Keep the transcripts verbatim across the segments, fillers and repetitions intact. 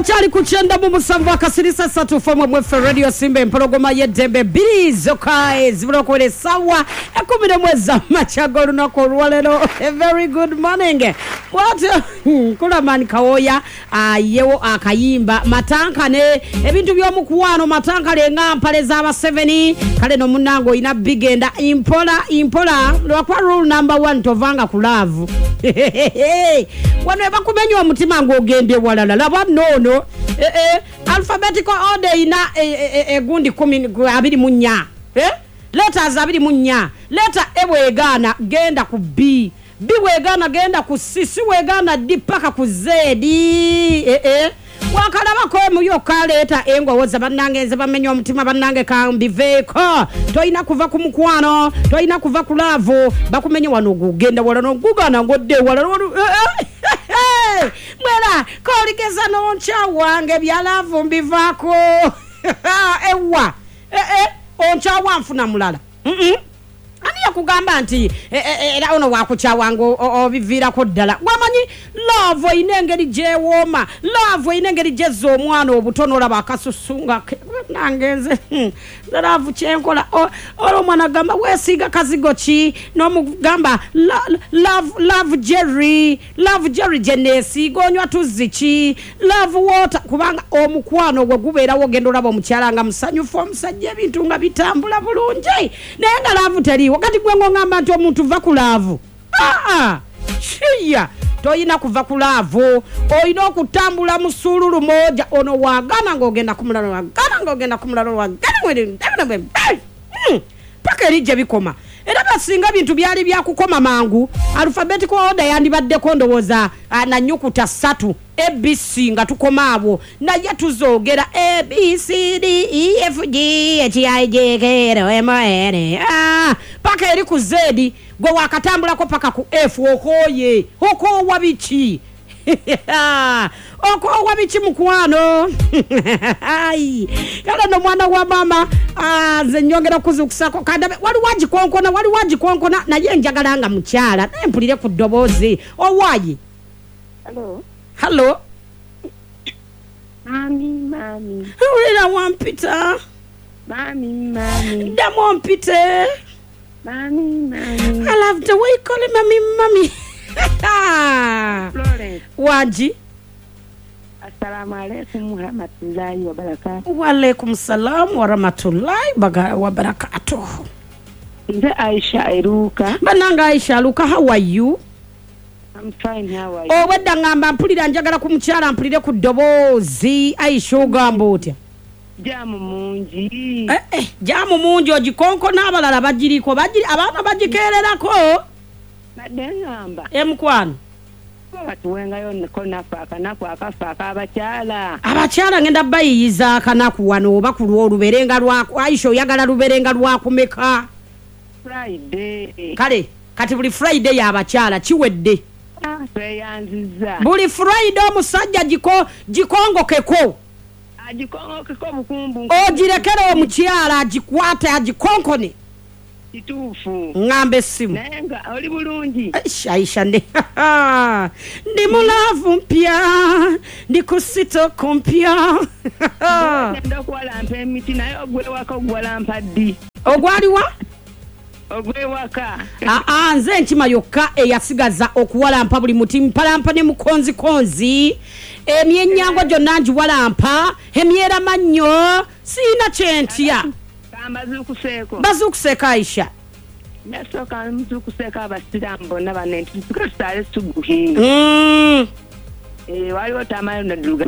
Twachali kuchenda mu musanvu akasirisa satu fomwe mwefe radio Simba empologoma yedembe bilizo kai zibulokole sawa ekumi mweza machago lunako lwalero. A very good morning. What kula man kaoya yewo akayimba matanka ne ebintu byomukuwano matanka lenga mpale za ba seven kale no munango ina bigenda impola impola lwakwa rule number one tovanga kulavu. Wano bakumenywa mutima ngo ogende walala laba nono eh eh alphabetical order ina egundi kumi abiri munya eh letters abiri munya letter E wegana genda ku B B wegana genda ku C C wegana D paka ku Z eh eh wakalaba ko muyo kaleta engo woza banangenze bamenywa mutima banange kambi veko toina kuva ku mukwano toina kuva ku lavo bakumenye wano gugenda wala no gugana ngodde wala mwela kolikeza no ncha wange byalavu mbivako ewa eh eh oncha wanfuna mulala mhm aniya kugamba nti era ono wakucha wango obivira ko ddala wamanyi love inengeri je woma love inengeri je zo omwana obutono laba akasusunga nangenze love chenkola olo mwana gamba wesiga kazigo chi no mugamba love love Jerry love Jerry Genesi gonywa tuzichi love water kubanga omukwano gwe gubeera wogendo labo mukyalanga musanyufu omusajja ebintu nga bitambula bulungi nenga love teri wakati gwengo ngamba nti omuntu va kulavu ah ah chiya toyina kuva kulavu oyina okutambula musululu moja ono wagana ngogenda kumulalo wagana ngogenda kumulalo wagana mwede paka erije bikoma era basinga bintu byali byakukoma mangu alphabetical order yandibadde kondowoza na nyukuta satu A B C nga tukoma abo naye tuzogera A B C D E F G H I J K L M N ah paka eri ku Z gwe wakatambula ko paka ku F okoye oko wabichi oko wabichi mukwano ai kala no mwana wa mama ah zenyongera kuzukusako kadabe wali waji konkona wali waji konkona naye njagalanga mukyala naye mpulire ku dobozi owayi. Hello. Hello. Mami, mami. Wila wampita. Mami, mami. Damo wampite. Mami, mami. I love the way you call him mami, mami. Florence. Waji. Assalamu alaikum wa rahmatullahi wa barakatuh. Wa alaikum salam wa rahmatullahi wa barakatuh. Nze Aisha Iruka. Bananga Aisha Iruka, how are you? I'm fine, how are you? Oh, wedda ngamba mpulira njagala ku mukyala mpulire ku dobozi Aisha ogamba otya? Jamu mungi. Eh eh, jamu mungi ogikonko n'abalala bagiriko bagiri abaana bagikererako. Badde ngamba. E mukwano. Batuwengayo nko nafaka naku akafa akabakyala. Abakyala ngenda bayiyiza akanaku wano oba ku lwoluberenga lwako Aisha oyagala luberenga lwakumeka. Friday. Kale kati buli Friday y'abakyala kiwedde. Ah, tweyanziza. Buli Friday omusajja jiko jikongokeko. Ajikongokeko bukumbu. Ogirekere omukyala agikwate agikonkone. Kituufu. Ngambe essimu. Nenga oli bulungi. Aisha Aisha ndi. Ndi mulavu mpya. Ndi kusito kompya. Ndo kwala mpe miti nayo gwe wako gwala mpaddi. Ogwaliwa? Ogwe waka. Ah ah nze nkima yokka eyasigaza okuwalampa buli muti mpalampa ne mukonzi konzi emyenyango gyonna ngiwalampa emyera mannyo sina kyentya amazukuseko bazukuseka Aisha nasoka mzukuseka abasiramu bonna bane tukasale tuguhi mm eh waliwo tamayo naduga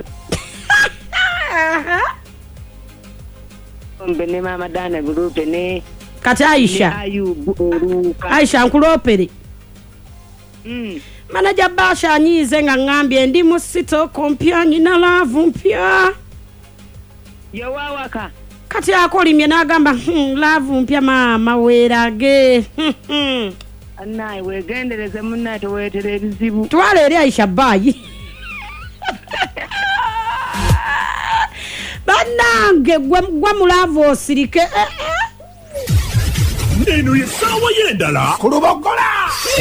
mbene mama dana gurupe ne kati Aisha Aisha nkulopere mm manager Basha anyize nga ngambye ndi musito kompya nyina lavu mpya yo wawaka kati akolimye nagamba hmm, lavu mpya mama werage anai wegendereze munna tewetere ebizibu twale eri Aisha bayi banange gwa mulavu osirike Neno yesawa yendala kulubogola